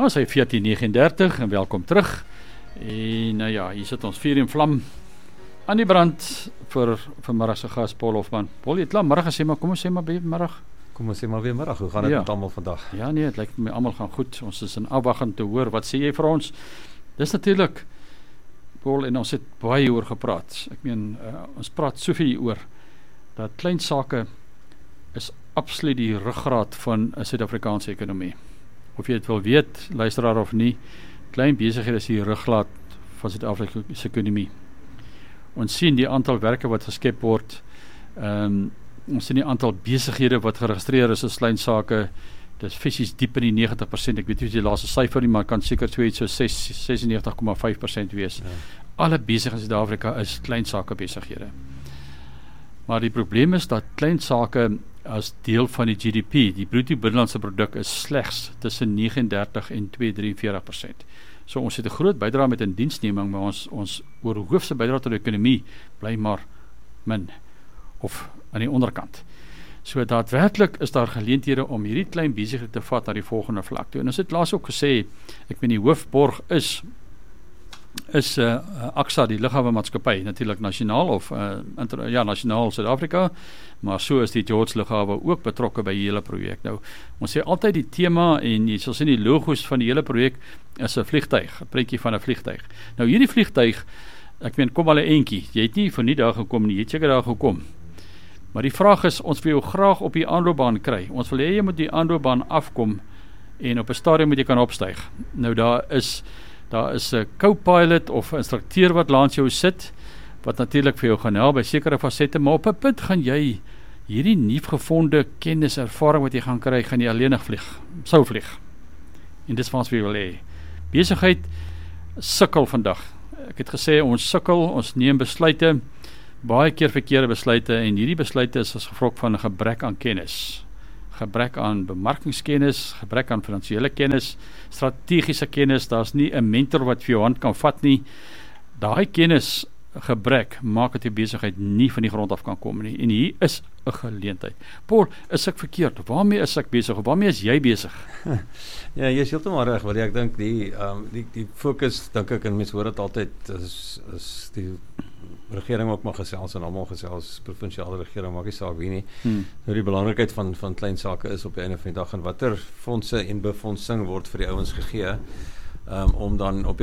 Ons is 14:39 en welkom terug. En nou ja, hier sit ons vuur en vlam aan die brand vir vanmiddag se gas Paul Hofman. Paul, jy het klaar middag gesê, maar kom ons sê maar middag. Kom ons sê maar weer middag, hoe gaan dit met almal vandag? Ja nee, het lyk my almal gaan goed. Ons is in afwagting te hoor, wat sê jy vir ons? Dis natuurlik, Paul, en ons het baie oor gepraat. Ek meen, ons praat soveel oor, dat klein sake is absoluut die ruggraat van 'n Suid-Afrikaanse ekonomie. Of jy dit wil weet, luisteraar of nie, klein besighede is die ruggraat van Suid-Afrikaanse ekonomie. Ons sien die aantal werke wat geskep word, ons sien die aantal besighede wat geregistreer is as klein sake, dis fisies diep in die 90%, ek weet nie die laaste syfer nie, maar kan seker so 96,5% wees. Ja. Alle besighede in Suid-Afrika is klein sake besighede. Maar die probleem is dat klein sake as deel van die GDP, die bruto binnelandse produk, is slegs tussen 39 en 43%. So ons het 'n groot bydrae met in diensneming, maar ons oorhoofse bydrae tot die ekonomie bly maar min, of aan die onderkant. So daadwerklik is daar geleenthede om hierdie klein besighede te vat na die volgende vlak toe. En ons het laas ook gesê, ek meen die hoofborg is AXA, die lughawe-maatskappy, natuurlik nasionaal of nasionaal Suid-Afrika, maar so is die George Lughawe ook betrokke by die hele projek. Nou, ons sê altyd die tema, en jy sal sien die logos van die hele projek is 'n vliegtuig, 'n prentjie van 'n vliegtuig. Nou hierdie vliegtuig, ek meen, kom al 'n entjie, jy het nie van die dag gekom nie, jy het seker daar gekom. Maar die vraag is, ons wil jou graag op die aanloopbaan kry. Ons wil hê jy moet die aanloopbaan afkom en op 'n stadium moet jy kan opstyg. Nou daar is 'n co-pilot of 'n instrukteur wat langs jou sit, wat natuurlik vir jou gaan help by sekere fasette, maar op 'n punt gaan jy hierdie nuutgevonde kennis, ervaring wat jy gaan kry, gaan jy alleenig sou vlieg. En dis wat ons wil hê. Besigheid sukkel vandag. Ek het gesê, ons sukkel, ons neem besluite, baie keer verkeerde besluite, en hierdie besluite is as gevolg van 'n gebrek aan kennis. Gebrek aan bemarkingskennis, gebrek aan finansiële kennis, strategiese kennis, daar's nie 'n mentor wat vir jou hand kan vat nie. Daai kennis gebrek maak dat die besigheid nie van die grond af kan kom nie, en hier is 'n geleentheid. Paul, is ek verkeerd? Waarmee is ek besig? Of waarmee is jy besig? Ja, jy is heeltemal reg, want ek dink die fokus, dink ek, en mense hoor dit altyd, is die regering ook maar gesels, en almal gesels, provinsiale regering, maak nie saak wie nie. Nou die belangrikheid van klein sake is op die einde van die dag, en watter fondse en befondsing word vir die ouens gegee, om dan op